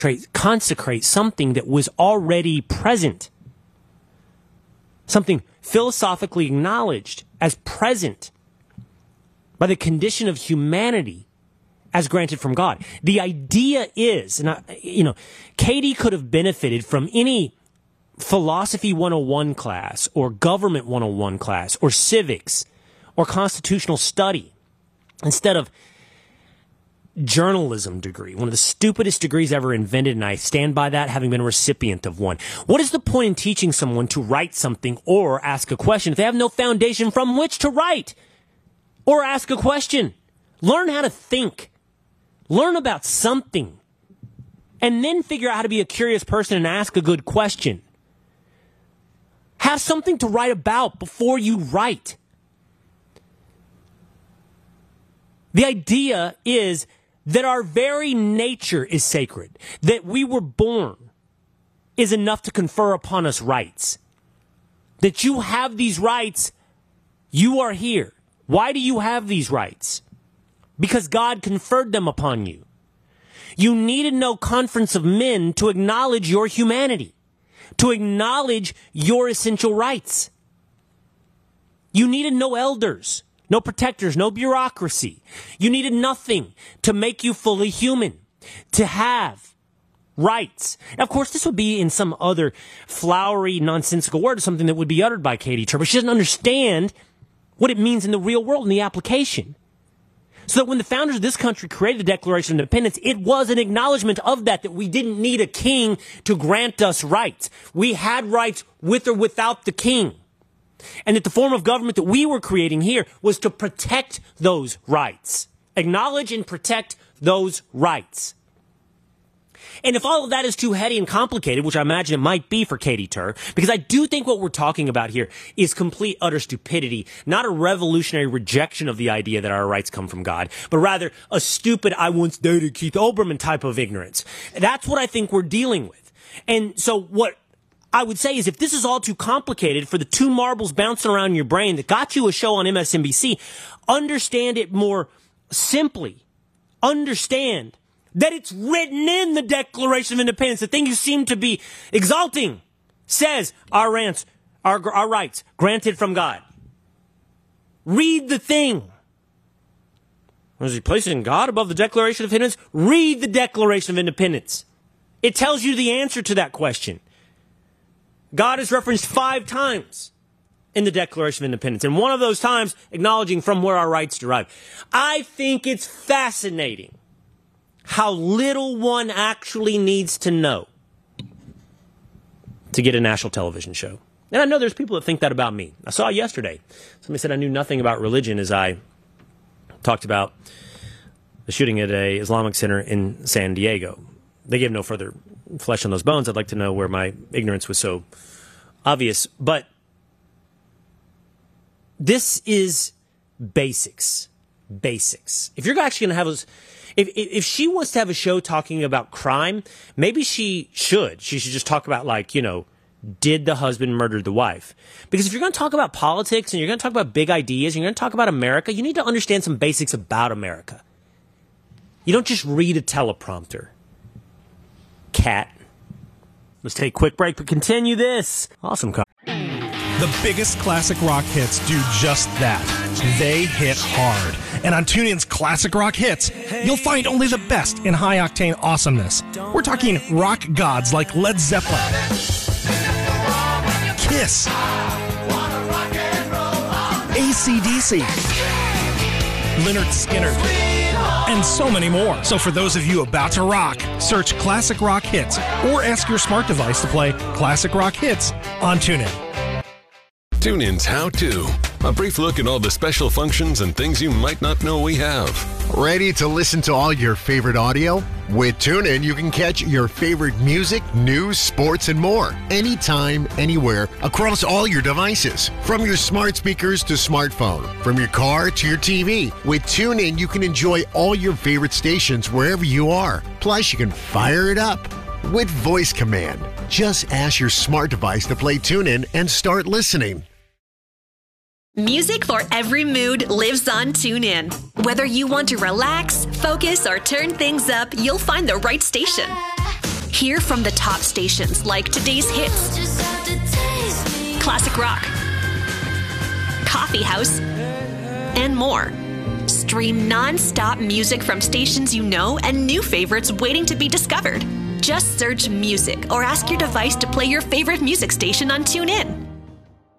consecrate something that was already present, something philosophically acknowledged as present by the condition of humanity as granted from God. The idea is, and Katie could have benefited from any philosophy 101 class or government 101 class or civics or constitutional study instead of journalism degree, one of the stupidest degrees ever invented, and I stand by that, having been a recipient of one. What is the point in teaching someone to write something or ask a question if they have no foundation from which to write or ask a question? Learn how to think. Learn about something. And then figure out how to be a curious person and ask a good question. Have something to write about before you write. The idea is that our very nature is sacred. That we were born is enough to confer upon us rights. That you have these rights, you are here. Why do you have these rights? Because God conferred them upon you. You needed no conference of men to acknowledge your humanity, to acknowledge your essential rights. You needed no elders, no protectors, no bureaucracy. You needed nothing to make you fully human, to have rights. Now, of course, this would be in some other flowery, nonsensical word, something that would be uttered by Katie Tur, but she doesn't understand what it means in the real world, in the application. So that when the founders of this country created the Declaration of Independence, it was an acknowledgement of that we didn't need a king to grant us rights. We had rights with or without the king. And that the form of government that we were creating here was to protect those rights. Acknowledge and protect those rights. And if all of that is too heady and complicated, which I imagine it might be for Katie Tur, because I do think what we're talking about here is complete, utter stupidity, not a revolutionary rejection of the idea that our rights come from God, but rather a stupid, I once dated Keith Olbermann type of ignorance. That's what I think we're dealing with. And so what I would say is if this is all too complicated for the two marbles bouncing around your brain that got you a show on MSNBC, understand it more simply. Understand that it's written in the Declaration of Independence. The thing you seem to be exalting says our rights granted from God. Read the thing. Was he placing God above the Declaration of Independence? Read the Declaration of Independence. It tells you the answer to that question. God is referenced 5 times in the Declaration of Independence, and one of those times acknowledging from where our rights derive. I think it's fascinating how little one actually needs to know to get a national television show. And I know there's people that think that about me. I saw yesterday. Somebody said I knew nothing about religion as I talked about the shooting at a Islamic center in San Diego. They gave no further flesh on those bones. I'd like to know where my ignorance was so obvious. But this is basics. Basics. If you're actually going to have if she wants to have a show talking about crime, maybe she should. She should just talk about, did the husband murder the wife? Because if you're going to talk about politics and you're going to talk about big ideas and you're going to talk about America, you need to understand some basics about America. You don't just read a teleprompter. Cat. Let's take a quick break, but continue this. Awesome. The biggest classic rock hits do just that. They hit hard. And on TuneIn's Classic Rock Hits, you'll find only the best in high-octane awesomeness. We're talking rock gods like Led Zeppelin, Kiss, AC/DC, Lynyrd Skynyrd, and so many more. So for those of you about to rock, search Classic Rock Hits or ask your smart device to play Classic Rock Hits on TuneIn. TuneIn's How To. A brief look at all the special functions and things you might not know we have. Ready to listen to all your favorite audio? With TuneIn, you can catch your favorite music, news, sports, and more. Anytime, anywhere, across all your devices. From your smart speakers to smartphone. From your car to your TV. With TuneIn, you can enjoy all your favorite stations wherever you are. Plus, you can fire it up with voice command. Just ask your smart device to play TuneIn and start listening. Music for every mood lives on TuneIn. Whether you want to relax, focus, or turn things up, you'll find the right station. Hear from the top stations like Today's Hits, Classic Rock, Coffee House, and more. Stream non-stop music from stations you know and new favorites waiting to be discovered. Just search music or ask your device to play your favorite music station on TuneIn.